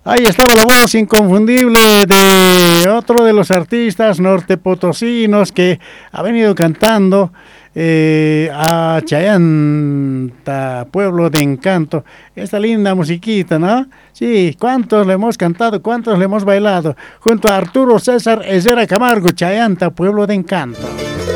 Ahí estaba la voz inconfundible de otro de los artistas nortepotosinos que ha venido cantando a Chayanta, Pueblo de Encanto. Esta linda musiquita, ¿no? Sí, ¿cuántos le hemos cantado? ¿Cuántos le hemos bailado? Junto a Arturo César Herrera Camargo, Chayanta, Pueblo de Encanto.